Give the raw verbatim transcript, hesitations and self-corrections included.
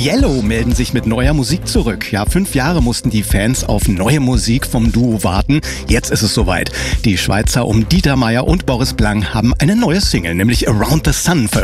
Yellow melden sich mit neuer Musik zurück. Ja, fünf Jahre mussten die Fans auf neue Musik vom Duo warten. Jetzt ist es soweit. Die Schweizer um Dieter Meier und Boris Blank haben eine neue Single, nämlich Around the Sun, veröffentlicht.